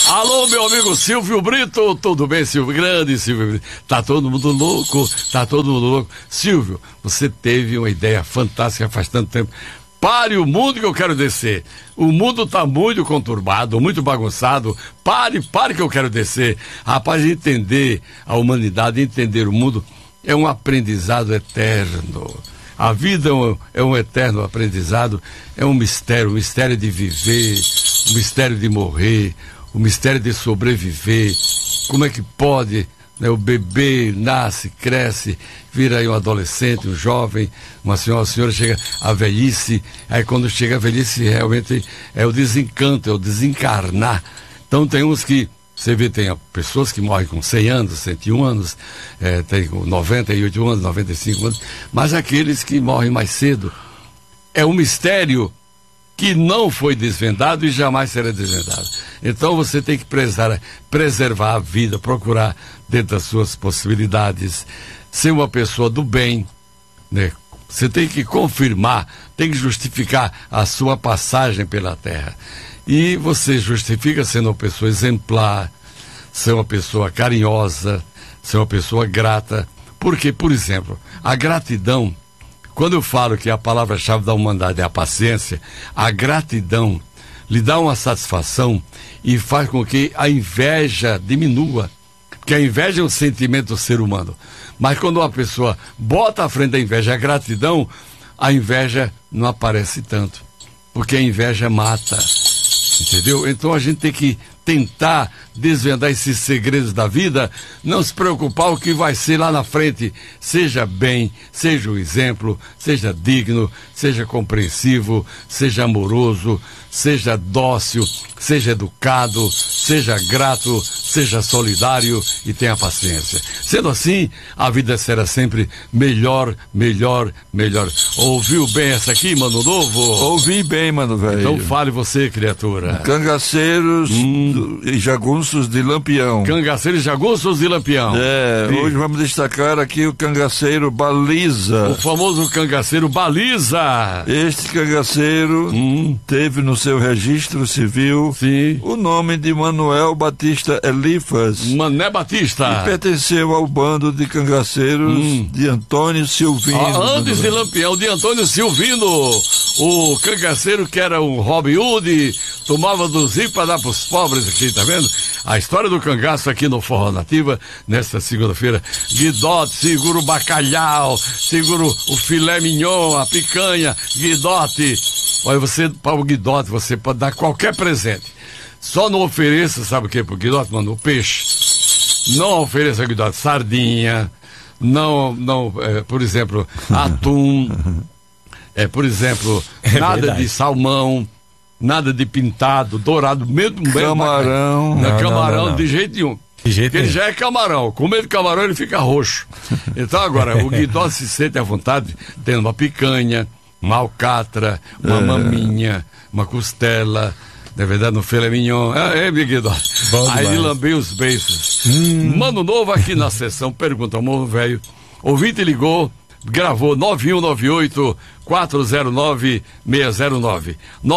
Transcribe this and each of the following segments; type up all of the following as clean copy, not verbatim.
Alô, meu amigo Silvio Brito, tudo bem, Silvio? Grande Silvio Brito. Tá todo mundo louco. Silvio, você teve uma ideia fantástica faz tanto tempo. Pare o mundo que eu quero descer. O mundo tá muito conturbado, muito bagunçado. Pare que eu quero descer. Rapaz, entender a humanidade, entender o mundo é um aprendizado eterno. A vida é um eterno aprendizado, é um mistério de viver, um mistério de morrer, o mistério de sobreviver. Como é que pode, né, o bebê nasce, cresce, vira aí um adolescente, um jovem, uma senhora chega à velhice, aí quando chega à velhice realmente é o desencanto, é o desencarnar. Então tem uns que, você vê, tem pessoas que morrem com 100 anos, 101 anos, tem 98 anos, 95 anos, mas aqueles que morrem mais cedo, é um mistério que não foi desvendado e jamais será desvendado. Então você tem que preservar a vida, procurar dentro das suas possibilidades, ser uma pessoa do bem, né? Você tem que confirmar, tem que justificar a sua passagem pela Terra. E você justifica sendo uma pessoa exemplar, ser uma pessoa carinhosa, ser uma pessoa grata. Porque, por exemplo, a gratidão, quando eu falo que a palavra-chave da humanidade é a paciência, a gratidão lhe dá uma satisfação e faz com que a inveja diminua. Porque a inveja é um sentimento do ser humano. Mas quando uma pessoa bota à frente da inveja a gratidão, a inveja não aparece tanto. Porque a inveja mata. Entendeu? Então a gente tem que tentar desvendar esses segredos da vida, não se preocupar o que vai ser lá na frente. Seja bem, seja o exemplo, seja digno, seja compreensivo, seja amoroso, seja dócil, seja educado, seja grato, seja solidário e tenha paciência. Sendo assim, a vida será sempre melhor. Ouviu bem essa aqui, Mano Novo? Ouvi bem, mano velho. Então fale você, criatura. Cangaceiros e jagunços de Lampião. Cangaceiros e jagunços de Lampião. Hoje vamos destacar aqui o cangaceiro Baliza. O famoso cangaceiro Baliza. Este cangaceiro teve no seu registro civil o nome de Manuel Batista Elifas. Mané Batista. E pertenceu ao bando de cangaceiros de Antônio Silvino. Antes de Lampião, de Antônio Silvino. O cangaceiro que era um Robin Hood, tomava dos ricos para dar pros pobres aqui, tá vendo? A história do cangaço aqui no Forró Nativa, nesta segunda-feira. Guidote, segura o bacalhau, segura o filé mignon, a picanha, guidote. Olha, para o guidote você pode dar qualquer presente. Só não ofereça, sabe o que pro guidote, mano? O peixe. Não ofereça guidote sardinha, por exemplo, atum, por exemplo, nada verdade. De salmão, nada de pintado, dourado, mesmo camarão. Camarão de jeito nenhum. Porque ele já é camarão. Com medo de camarão ele fica roxo. Então agora, o guidote se sente à vontade tendo uma picanha, uma alcatra, uma maminha, uma costela, na verdade no filé mignon. Guidote. Aí ele lambeu os beiços. Mano Novo aqui na sessão, pergunta, amor velho. Ouvinte ligou, gravou 9198-409-609.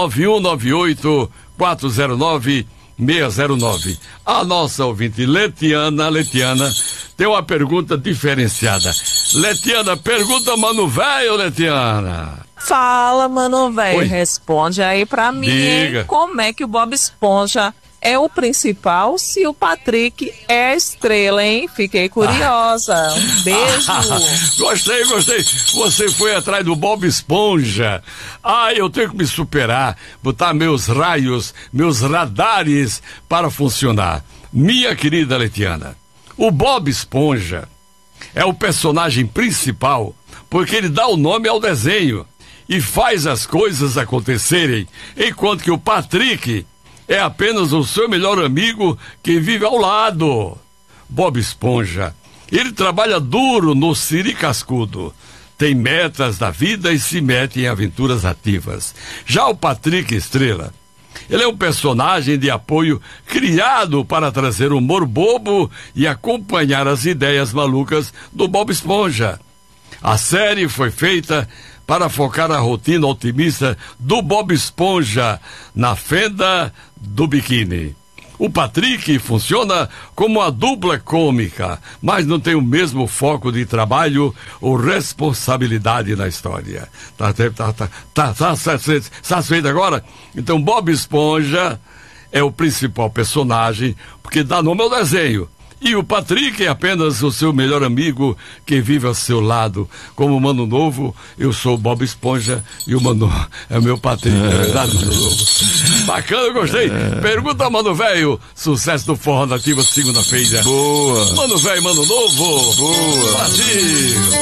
9198-409-609. A nossa ouvinte Letiana tem uma pergunta diferenciada. Letiana, pergunta Mano Velho, Letiana. Fala, Mano Velho, responde aí pra mim. Diga. Como é que o Bob Esponja é o principal se o Patrick é a estrela, hein? Fiquei curiosa. Um beijo. Gostei. Você foi atrás do Bob Esponja. Eu tenho que me superar, botar meus raios, meus radares para funcionar. Minha querida Letiana, o Bob Esponja é o personagem principal porque ele dá o nome ao desenho e faz as coisas acontecerem, enquanto que o Patrick é apenas o seu melhor amigo que vive ao lado. Bob Esponja, ele trabalha duro no siri cascudo, tem metas da vida e se mete em aventuras ativas. Já o Patrick Estrela, ele é um personagem de apoio criado para trazer humor bobo e acompanhar as ideias malucas do Bob Esponja. A série foi feita para focar a rotina otimista do Bob Esponja na fenda do biquíni. O Patrick funciona como uma dupla cômica, mas não tem o mesmo foco de trabalho ou responsabilidade na história. Tá satisfeito agora? Então Bob Esponja é o principal personagem, porque dá nome ao desenho. E o Patrick é apenas o seu melhor amigo que vive ao seu lado. Como Mano Novo, eu sou o Bob Esponja e o Mano é o meu Patrick. É verdade, Mano Novo? Bacana, eu gostei. Pergunta, Mano Velho. Sucesso do Forró Nativa, segunda-feira. Boa. Mano Velho, Mano Novo. Boa. Brasil.